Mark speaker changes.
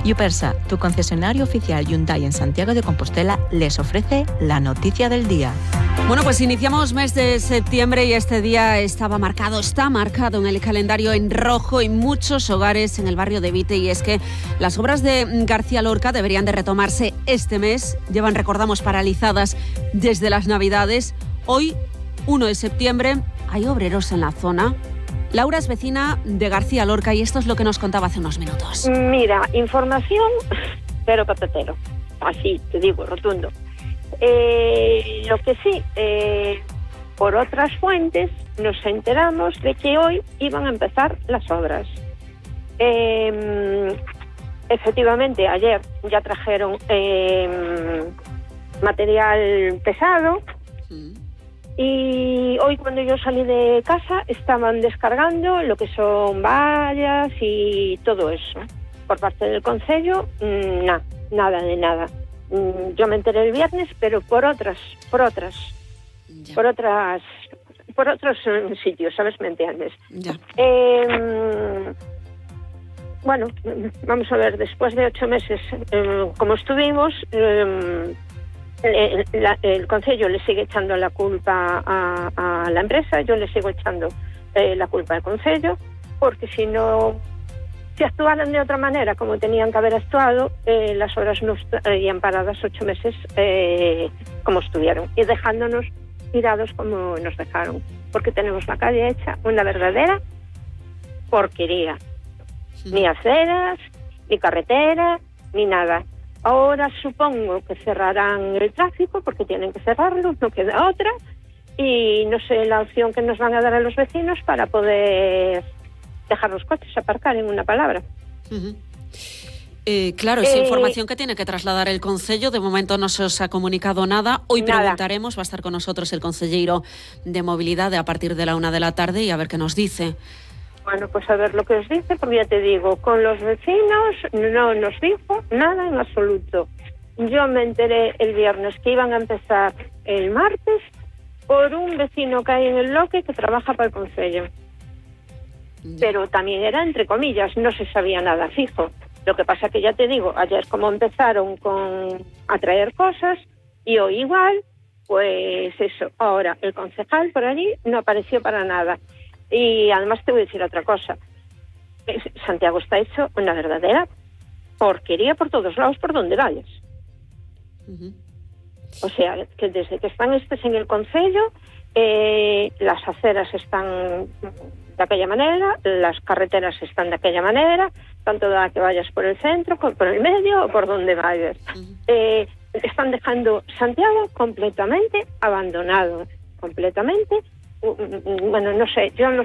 Speaker 1: Yupersa, tu concesionario oficial Hyundai en Santiago de Compostela, les ofrece la noticia del día.
Speaker 2: Bueno, pues iniciamos mes de septiembre y este día está marcado en el calendario en rojo en muchos hogares en el barrio de Vite, y es que las obras de García Lorca deberían de retomarse este mes. Recordamos, paralizadas desde las Navidades. Hoy, 1 de septiembre, hay obreros en la zona. Laura es vecina de García Lorca y esto es lo que nos contaba hace unos minutos.
Speaker 3: Mira, información, pero patatero. Así, te digo, rotundo. Lo que sí, por otras fuentes nos enteramos de que hoy iban a empezar las obras. Efectivamente, ayer ya trajeron material pesado. Y hoy, cuando yo salí de casa, estaban descargando lo que son vallas y todo eso. Por parte del concello, nada de nada. Yo me enteré el viernes, pero por otros sitios, ¿sabes? ¿Me entiendes?
Speaker 2: Ya.
Speaker 3: Bueno, vamos a ver, después de 8 meses, como estuvimos, el concello le sigue echando la culpa a la empresa, yo le sigo echando la culpa al concello, porque si actuaran de otra manera, como tenían que haber actuado, las obras no estarían paradas 8 meses como estuvieron, y dejándonos tirados como nos dejaron, porque tenemos la calle hecha una verdadera porquería. Ni aceras, ni carretera, ni nada. Ahora supongo que cerrarán el tráfico, porque tienen que cerrarlo, no queda otra, y no sé la opción que nos van a dar a los vecinos para poder dejar los coches, aparcar, en una palabra.
Speaker 2: Claro, es información que tiene que trasladar el concello. De momento no se os ha comunicado nada. Hoy preguntaremos, va a estar con nosotros el concelleiro de movilidad a partir de la 1 de la tarde y a ver qué nos dice.
Speaker 3: Bueno, pues a ver lo que os dice, porque ya te digo, con los vecinos no nos dijo nada en absoluto. Yo me enteré el viernes que iban a empezar el martes por un vecino que hay en el bloque que trabaja para el concello. Pero también era entre comillas, no se sabía nada fijo. Lo que pasa que ya te digo, ayer como empezaron a traer cosas, y hoy igual, pues eso. Ahora, el concejal por allí no apareció para nada. Y además te voy a decir otra cosa. Santiago está hecho una verdadera porquería por todos lados, por donde vayas. O sea, que desde que están en el concello, las aceras están de aquella manera, las carreteras están de aquella manera, tanto da que vayas por el centro, por el medio o por donde vayas. Están dejando Santiago completamente abandonado, completamente. Bueno, no sé, yo no